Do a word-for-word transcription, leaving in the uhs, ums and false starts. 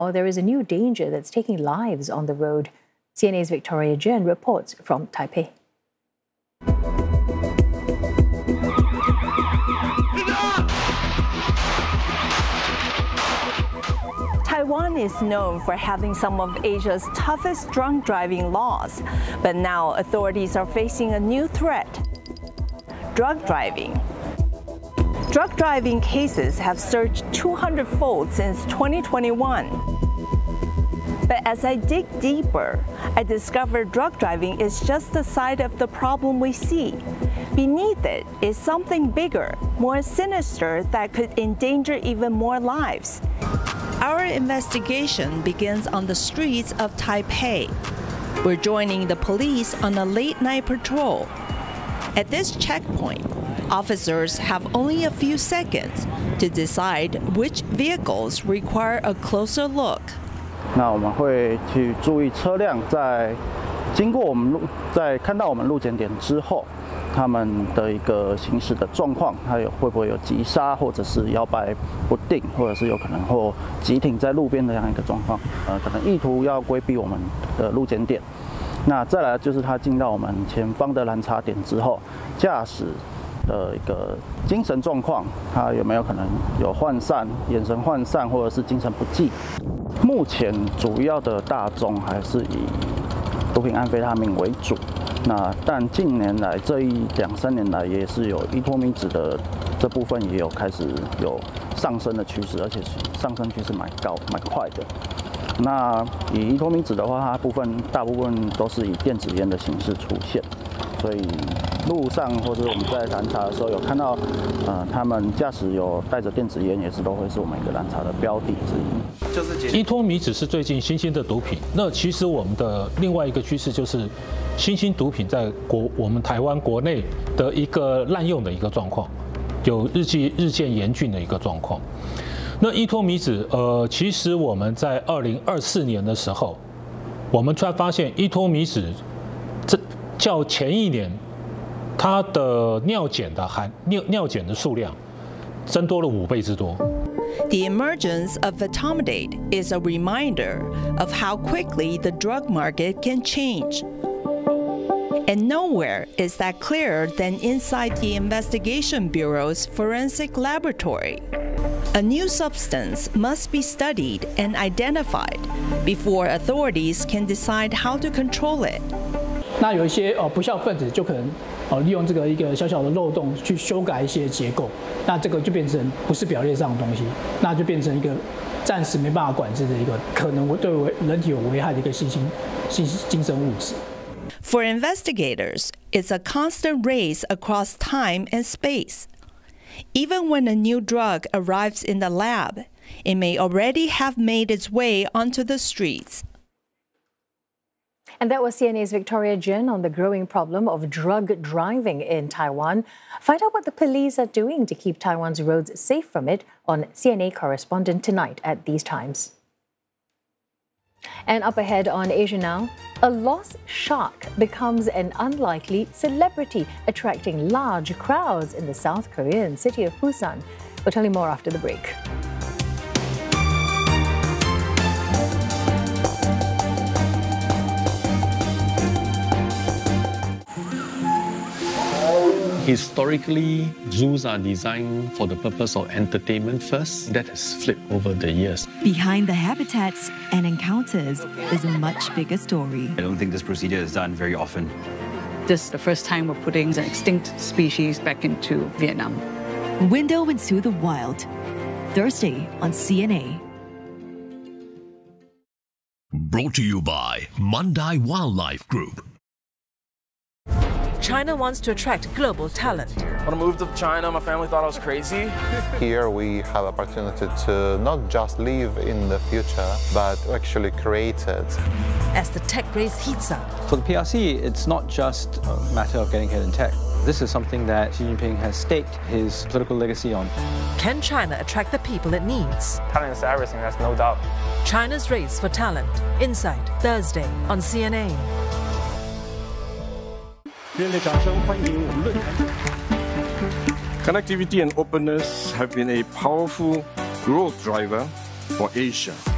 Or there is a new danger that's taking lives on the road. C N A's Victoria Jen reports from Taipei. Taiwan is known for having some of Asia's toughest drunk driving laws, but now authorities are facing a new threat: drug driving. Drug driving cases have surged two hundred fold since twenty twenty-one. But as I dig deeper, I discover drug driving is just the side of the problem we see. Beneath it is something bigger, more sinister, that could endanger even more lives. Our investigation begins on the streets of Taipei. We're joining the police on a late-night patrol. At this checkpoint, officers have only a few seconds to decide which vehicles require a closer look. 那我们会去注意车辆在经过我们路，在看到我们路检点之后，他们的一个行驶的状况，还有会不会有急刹，或者是摇摆不定，或者是有可能或急停在路边的这样一个状况。呃，可能意图要规避我们的路检点。那再来就是他进到我们前方的拦查点之后，驾驶的一个精神状况，他有没有可能有涣散、眼神涣散，或者是精神不济？目前主要的大众还是以毒品安非他命为主。那但近年来这一两三年来，也是有依托米脂的这部分也有开始有上升的趋势，而且上升趋势蛮高、蛮快的。那以依托米脂的话，它部分大部分都是以电子烟的形式出现，所以路上或者我们在拦查的时候有看到，呃，他们驾驶有带着电子烟，也是都会是我们一个拦查的标的之一。 就是依托米脂是最近新兴的毒品，那其实我们的另外一个趋势就是新兴毒品在国我们台湾国内的一个滥用的一个状况，有日渐日渐严峻的一个状况。那依托米脂，呃，其实我们在二零二四年的时候，我们突然发现依托米脂，这较前一年，它的尿检的含尿尿检的数量增多了五倍之多。 The emergence of etomidate is a reminder of how quickly the drug market can change. And nowhere is that clearer than inside the Investigation Bureau's forensic laboratory. A new substance must be studied and identified before authorities can decide how to control it. 那有一些呃不肖分子就可能呃利用这个一个小小的漏洞去修改一些结构，那这个就变成不是表列上的东西，那就变成一个暂时没办法管制的一个可能对人体有危害的一个新兴新精神物质。 For investigators, it's a constant race across time and space. Even when a new drug arrives in the lab, it may already have made its way onto the streets. And that was C N A's Victoria Jen on the growing problem of drug driving in Taiwan. Find out what the police are doing to keep Taiwan's roads safe from it on C N A Correspondent tonight at these times. And up ahead on Asia Now, a lost shark becomes an unlikely celebrity, attracting large crowds in the South Korean city of Busan. We'll tell you more after the break. Historically, zoos are designed for the purpose of entertainment first. That has flipped over the years. Behind the habitats and encounters is a much bigger story. I don't think this procedure is done very often. This is the first time we're putting an extinct species back into Vietnam. Window into the Wild, Thursday on C N A. Brought to you by Mandai Wildlife Group. China wants to attract global talent. When I moved to China, my family thought I was crazy. Here we have opportunity to not just live in the future, but actually create it. As the tech race heats up. For the P R C, it's not just a matter of getting ahead in tech. This is something that Xi Jinping has staked his political legacy on. Can China attract the people it needs? Talent is everything, that's no doubt. China's race for talent. Insight, Thursday on C N A. 热烈掌声欢迎我们论坛。Connectivity and openness have been a powerful growth driver for Asia.